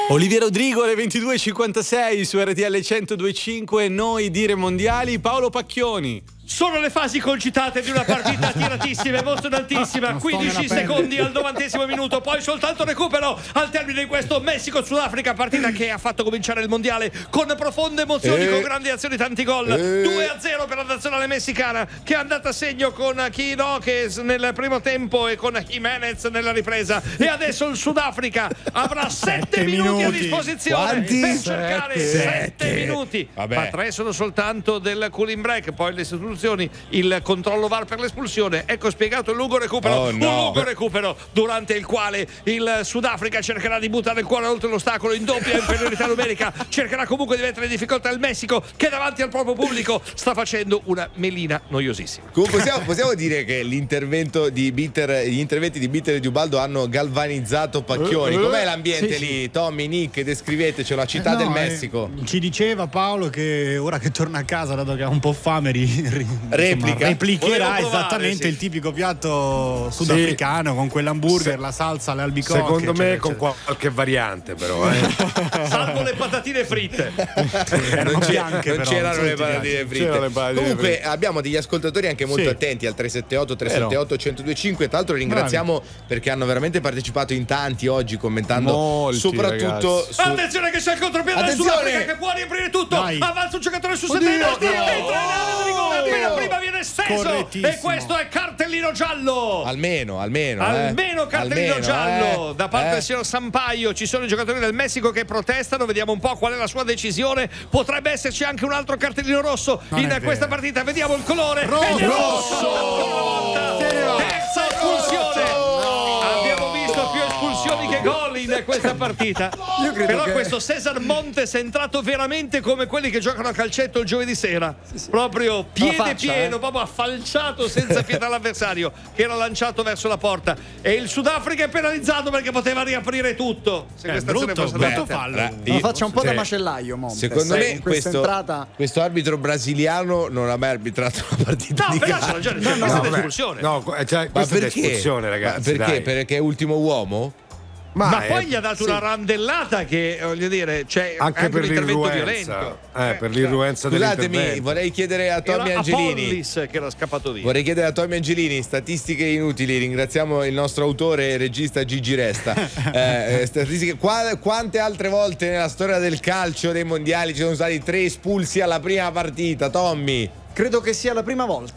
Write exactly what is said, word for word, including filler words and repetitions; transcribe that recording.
Olivia Rodrigo alle ventidue e cinquantasei su R T L centodue e cinque. Noi dire mondiali. Paolo Pacchioni. Sono le fasi concitate di una partita tiratissima, emozionantissima. quindici secondi al novantesimo minuto, poi soltanto recupero al termine di questo Messico-Sudafrica, partita che ha fatto cominciare il mondiale con profonde emozioni, eh. con grandi azioni, tanti gol. eh. due a zero per la nazionale messicana, che è andata a segno con Quinones nel primo tempo e con Jimenez nella ripresa. E adesso il Sudafrica avrà sette minuti a disposizione. Quanti? per cercare sette Sette. minuti. Vabbè. Ma tre sono soltanto del cooling break, poi le istituzioni, il controllo V A R per l'espulsione. Ecco spiegato il lungo recupero, Oh, un no. lungo recupero durante il quale il Sudafrica cercherà di buttare il cuore oltre l'ostacolo in doppia inferiorità numerica, cercherà comunque di mettere in difficoltà il Messico, che davanti al proprio pubblico sta facendo una melina noiosissima. Comunque possiamo, possiamo dire che l'intervento di Bitter, gli interventi di Bitter e di Ubaldo hanno galvanizzato Pacchioni. Com'è l'ambiente Sì, lì? Tommy, Nick, descrivetecelo, la città Eh, no, del Messico. eh, ci diceva Paolo che ora che torna a casa, dato che ha un po' fame, ri, ri- Replica. insomma, replicherà Volevo provare, esattamente sì. il tipico piatto sudafricano, con quell'hamburger, Se- la salsa, le albicocche. Secondo me eccetera, con eccetera. qualche variante, però. Eh. Salvo le patatine fritte. Erano non, c'è- bianche, non però, c'erano non le so se ti patatine piace. fritte. C'erano le patatine Comunque fritte. abbiamo degli ascoltatori anche molto Sì. attenti al tre sette otto tre sette otto uno zero due cinque. Tra l'altro ringraziamo perché hanno veramente partecipato in tanti oggi, commentando Molti, soprattutto ragazzi. su... Attenzione che c'è il contropiede del Attenzione! Sudafrica, che può riaprire tutto. Dai. Avanza un giocatore su Oddio, settanta, Oddio! entra in area di rigore, appena Oddio! prima viene steso. Correttissimo. E questo è cartellino giallo. Almeno, almeno, eh. Almeno cartellino Almeno, giallo eh. da parte Eh. del signor Sampaio. Ci sono i giocatori del Messico che protestano. Vediamo un po' qual è la sua decisione. Potrebbe esserci anche un altro cartellino rosso Non in è questa vero. partita. Vediamo il colore. Rosso! Ed è rosso! Ancora una volta. Terza espulsione. Abbiamo visto più espulsioni che gol in questa partita. Io credo Però che- questo Cesar Montes è entrato veramente come quelli che giocano a calcetto il giovedì sera. Proprio piede faccia, pieno, eh. proprio affalciato senza pietà all'avversario, che era lanciato verso la porta. E il Sudafrica è penalizzato perché poteva riaprire tutto. Se Eh, questa azione brutto, fosse brutto andata. fallo. Beh, Ma io- faccia un po' da cioè, macellaio, Montes. Secondo eh, me in questa questo, entrata. questo arbitro brasiliano non ha mai arbitrato una partita No, di però c'ha calcio. ragione, No, c'è no, questa vabbè. espulsione. No, eh, cioè, Ma questa è perché? espulsione, ragazzi. Ma perché? dai. Perché è ultimo uomo? Ma, Ma è- poi gli ha dato una randellata che, voglio dire, c'è anche, anche, per un intervento l'irruenza, violento. eh, per l'irruenza Scusatemi, dell'intervento. vorrei chiedere a Tommy Era Angelini. Apollis che era scappato via. Vorrei chiedere a Tommy Angelini, statistiche inutili, ringraziamo il nostro autore e regista Gigi Resta. Eh, eh, statistiche, qua- quante altre volte nella storia del calcio dei mondiali ci sono stati tre espulsi alla prima partita, Tommy? Credo che sia la prima volta.